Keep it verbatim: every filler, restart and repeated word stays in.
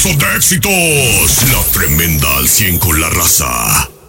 repaso de éxitos. La tremenda al cien con la raza.